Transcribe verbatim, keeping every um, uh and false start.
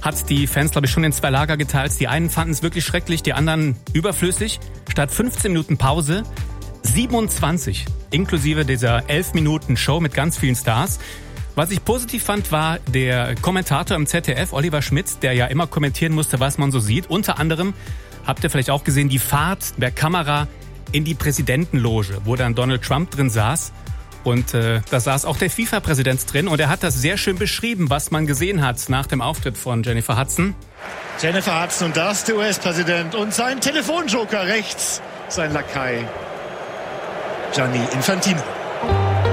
hat die Fans, glaube ich, schon in zwei Lager geteilt. Die einen fanden es wirklich schrecklich, die anderen überflüssig. Statt fünfzehn Minuten Pause siebenundzwanzig, inklusive dieser elf Minuten Show mit ganz vielen Stars. Was ich positiv fand, war der Kommentator im Z D F, Oliver Schmidt, der ja immer kommentieren musste, was man so sieht. Unter anderem, habt ihr vielleicht auch gesehen, die Fahrt der Kamera in die Präsidentenloge, wo dann Donald Trump drin saß. Und äh, da saß auch der FIFA-Präsident drin und er hat das sehr schön beschrieben, was man gesehen hat nach dem Auftritt von Jennifer Hudson. Jennifer Hudson, und da ist der U S-Präsident und sein Telefonjoker rechts, sein Lakai Gianni Infantino.